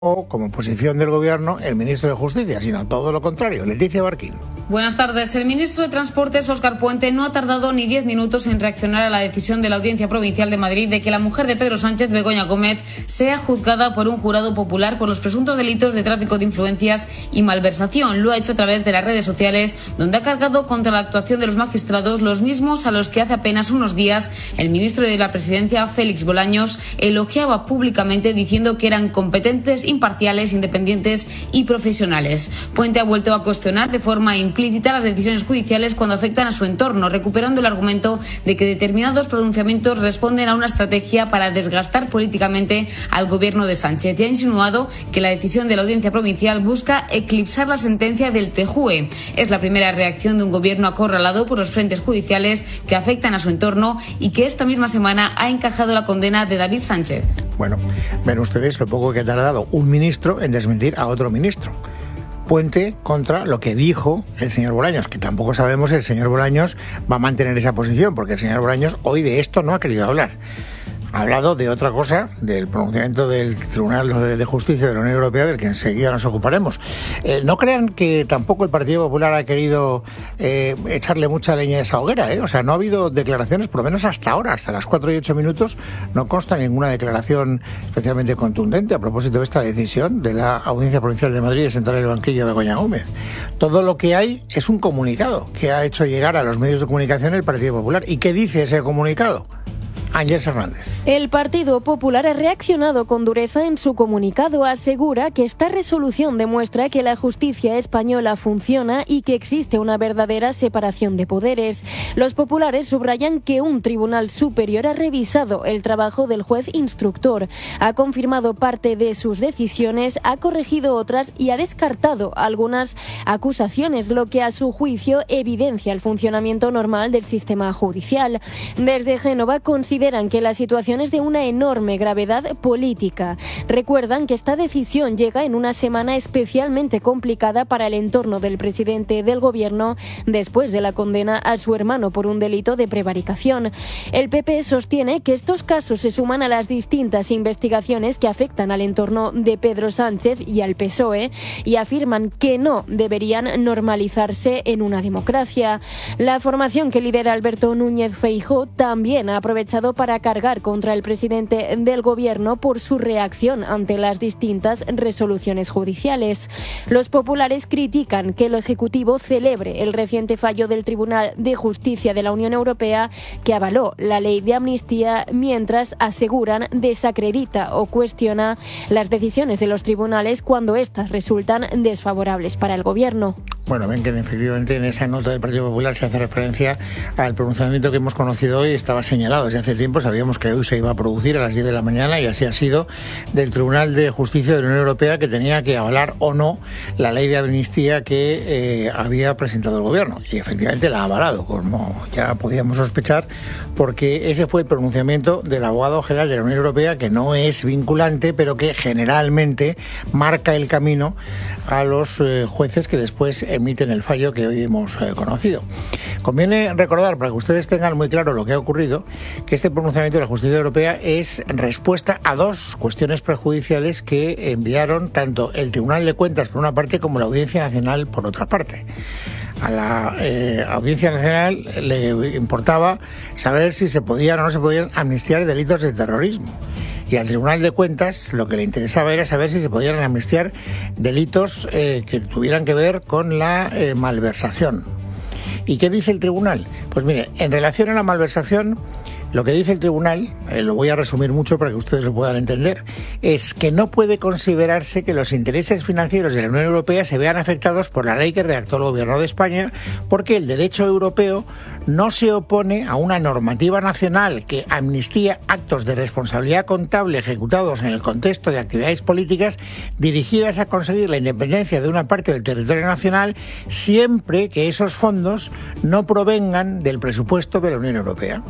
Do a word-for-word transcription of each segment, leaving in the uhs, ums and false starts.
o como posición del Gobierno el ministro de Justicia, sino todo lo contrario. Leticia Barquín. Buenas tardes. El ministro de Transportes, Óscar Puente, no ha tardado ni diez minutos en reaccionar a la decisión de la Audiencia Provincial de Madrid de que la mujer de Pedro Sánchez, Begoña Gómez, sea juzgada por un jurado popular por los presuntos delitos de tráfico de influencias y malversación. Lo ha hecho a través de las redes sociales, donde ha cargado contra la actuación de los magistrados, los mismos a los que hace apenas unos días el ministro de la Presidencia, Félix Bolaños, elogiaba públicamente diciendo que eran competentes, imparciales, independientes y profesionales. Puente ha vuelto a cuestionar de forma implícita las decisiones judiciales cuando afectan a su entorno, recuperando el argumento de que determinados pronunciamientos responden a una estrategia para desgastar políticamente al gobierno de Sánchez, y ha insinuado que la decisión de la Audiencia Provincial busca eclipsar la sentencia del T J U E. Es la primera reacción de un gobierno acorralado por los frentes judiciales que afectan a su entorno y que esta misma semana ha encajado la condena de David Sánchez. Bueno, ven ustedes lo poco que ha tardado un ministro en desmentir a otro ministro. Puente contra lo que dijo el señor Bolaños, que tampoco sabemos si el señor Bolaños va a mantener esa posición, porque el señor Bolaños hoy de esto no ha querido hablar. Ha hablado de otra cosa, del pronunciamiento del Tribunal de Justicia de la Unión Europea, del que enseguida nos ocuparemos. Eh, no crean que tampoco el Partido Popular ha querido eh, echarle mucha leña a esa hoguera, ¿eh? O sea, no ha habido declaraciones, por lo menos hasta ahora, hasta las cuatro y ocho minutos, no consta ninguna declaración especialmente contundente a propósito de esta decisión de la Audiencia Provincial de Madrid de sentar el banquillo de Begoña Gómez. Todo lo que hay es un comunicado que ha hecho llegar a los medios de comunicación el Partido Popular. ¿Y qué dice ese comunicado? Ángeles Hernández. El Partido Popular ha reaccionado con dureza en su comunicado. Asegura que esta resolución demuestra que la justicia española funciona y que existe una verdadera separación de poderes. Los populares subrayan que un tribunal superior ha revisado el trabajo del juez instructor, ha confirmado parte de sus decisiones, ha corregido otras y ha descartado algunas acusaciones, lo que a su juicio evidencia el funcionamiento normal del sistema judicial. Desde Génova consideran que la situación es de una enorme gravedad política. Recuerdan que esta decisión llega en una semana especialmente complicada para el entorno del presidente del gobierno después de la condena a su hermano por un delito de prevaricación. El P P sostiene que estos casos se suman a las distintas investigaciones que afectan al entorno de Pedro Sánchez y al P S O E y afirman que no deberían normalizarse en una democracia. La formación que lidera Alberto Núñez Feijóo también ha aprovechado para cargar contra el presidente del gobierno por su reacción ante las distintas resoluciones judiciales. Los populares critican que el Ejecutivo celebre el reciente fallo del Tribunal de Justicia de la Unión Europea que avaló la ley de amnistía, mientras aseguran desacredita o cuestiona las decisiones de los tribunales cuando éstas resultan desfavorables para el gobierno. Bueno, ven que efectivamente en esa nota del Partido Popular se hace referencia al pronunciamiento que hemos conocido hoy. Estaba señalado desde hace tiempo, sabíamos que hoy se iba a producir a las diez de la mañana y así ha sido, del Tribunal de Justicia de la Unión Europea, que tenía que avalar o no la ley de amnistía que eh, había presentado el Gobierno. Y efectivamente la ha avalado, como ya podíamos sospechar, porque ese fue el pronunciamiento del abogado general de la Unión Europea, que no es vinculante, pero que generalmente marca el camino a los eh, jueces que después emiten el fallo que hoy hemos eh, conocido. Conviene recordar, para que ustedes tengan muy claro lo que ha ocurrido, que este pronunciamiento de la Justicia Europea es respuesta a dos cuestiones prejudiciales que enviaron tanto el Tribunal de Cuentas por una parte como la Audiencia Nacional por otra parte. A la eh, Audiencia Nacional le importaba saber si se podían o no se podían amnistiar delitos de terrorismo. Y al Tribunal de Cuentas lo que le interesaba era saber si se podían amnistiar delitos eh, que tuvieran que ver con la eh, malversación. ¿Y qué dice el Tribunal? Pues mire, en relación a la malversación, lo que dice el Tribunal, eh, lo voy a resumir mucho para que ustedes lo puedan entender, es que no puede considerarse que los intereses financieros de la Unión Europea se vean afectados por la ley que redactó el Gobierno de España, porque el derecho europeo no se opone a una normativa nacional que amnistía actos de responsabilidad contable ejecutados en el contexto de actividades políticas dirigidas a conseguir la independencia de una parte del territorio nacional, siempre que esos fondos no provengan del presupuesto de la Unión Europea.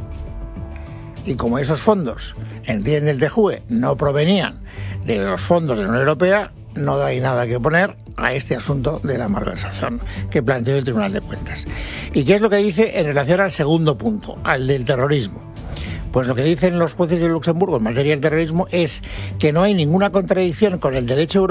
Y como esos fondos, entiende el T J U E, no provenían de los fondos de la Unión Europea, no hay nada que poner a este asunto de la malversación que planteó el Tribunal de Cuentas. ¿Y qué es lo que dice en relación al segundo punto, al del terrorismo? Pues lo que dicen los jueces de Luxemburgo en materia de terrorismo es que no hay ninguna contradicción con el derecho europeo